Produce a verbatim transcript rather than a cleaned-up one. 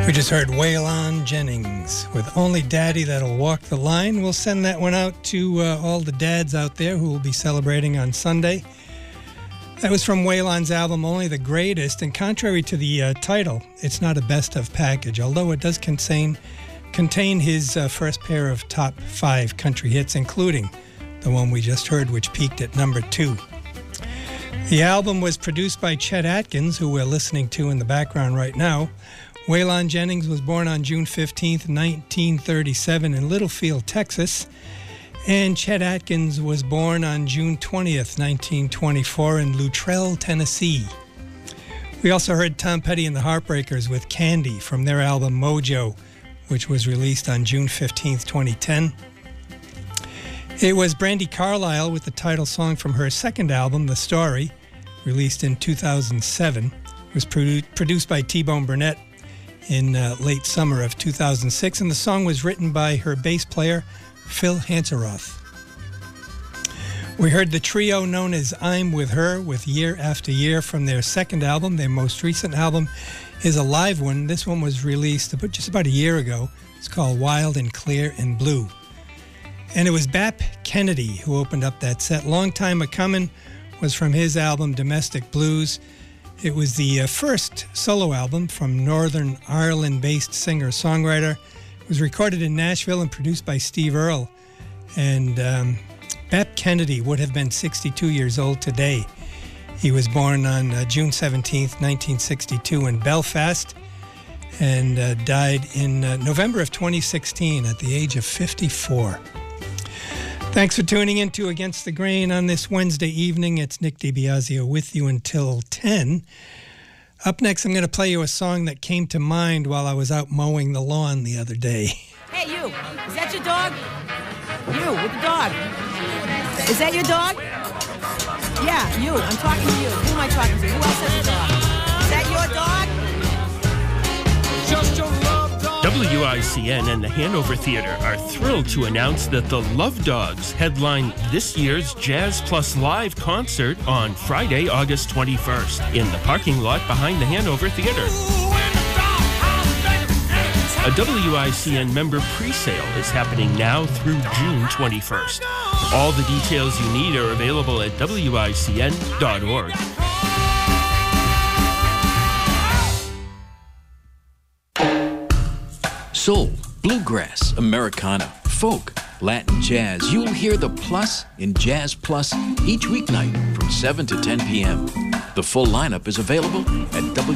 We just heard Waylon Jennings with Only Daddy That'll Walk the Line. We'll send that one out to uh, all the dads out there who will be celebrating on Sunday. That was from Waylon's album, Only the Greatest, and contrary to the uh, title, it's not a best-of package, although it does contain, contain his uh, first pair of top five country hits, including the one we just heard, which peaked at number two. The album was produced by Chet Atkins, who we're listening to in the background right now. Waylon Jennings was born on June fifteenth, nineteen thirty-seven in Littlefield, Texas. And Chet Atkins was born on June twentieth, nineteen twenty-four in Luttrell, Tennessee. We also heard Tom Petty and the Heartbreakers with Candy from their album Mojo, which was released on June fifteenth, twenty ten. It was Brandi Carlile with the title song from her second album, The Story, released in two thousand seven. It was produ- produced by T-Bone Burnett in uh, late summer of two thousand six, and the song was written by her bass player, Phil Hanseroth. We heard the trio known as I'm With Her with Year After Year from their second album. Their most recent album is a live one. This one was released about, just about a year ago. It's called Wild and Clear and Blue. And it was Bap Kennedy who opened up that set. Long Time A Comin' was from his album Domestic Blues. It was the uh, first solo album from Northern Ireland-based singer-songwriter. It was recorded in Nashville and produced by Steve Earle. And um, Bap Kennedy would have been sixty-two years old today. He was born on uh, June seventeenth, nineteen sixty-two in Belfast and uh, died in uh, November of twenty sixteen at the age of fifty-four. Thanks for tuning in to Against the Grain on this Wednesday evening. It's Nick DiBiasio with you until ten. Up next, I'm going to play you a song that came to mind while I was out mowing the lawn the other day. Hey, you. Is that your dog? You, with the dog. Is that your dog? Yeah, you. I'm talking to you. Who am I talking to? Who else has a dog? Is that your dog? Just your love dog. W I C N and the Hanover Theatre are thrilled to announce that the Love Dogs headline this year's Jazz Plus Live concert on Friday, August twenty-first in the parking lot behind the Hanover Theatre. A W I C N member pre-sale is happening now through June twenty-first. All the details you need are available at W I C N dot org. Soul, bluegrass, Americana, folk, Latin jazz. You'll hear the plus in Jazz Plus each weeknight from seven to ten p.m. The full lineup is available at W